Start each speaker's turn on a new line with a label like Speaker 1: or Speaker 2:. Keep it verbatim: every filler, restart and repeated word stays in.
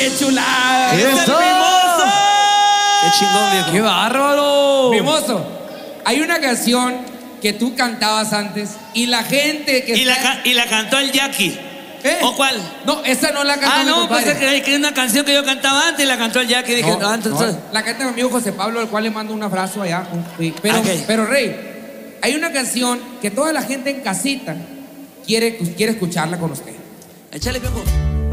Speaker 1: ¡Qué chulada!
Speaker 2: ¡Eso!
Speaker 1: ¡Mimoso!
Speaker 3: ¡Qué chingón, viejo!
Speaker 2: ¡Qué bárbaro!
Speaker 1: Mimoso, hay una canción que tú cantabas antes y la gente que...
Speaker 3: Y la,
Speaker 1: está...
Speaker 3: ca- y la cantó el Jackie.
Speaker 1: ¿Eh?
Speaker 3: ¿O cuál?
Speaker 1: No, esa no la cantó
Speaker 3: Ah,
Speaker 1: mi
Speaker 3: no,
Speaker 1: compadre.
Speaker 3: pues es que, que es una canción que yo cantaba antes y la cantó el Jackie. Dije,
Speaker 1: No,
Speaker 3: no, antes.
Speaker 1: no, la canta mi amigo José Pablo, al cual le mando un abrazo allá. Sí, Pero,
Speaker 3: Ok.
Speaker 1: pero Rey, hay una canción que toda la gente en casita quiere, quiere escucharla con usted.
Speaker 3: Échale, viejo.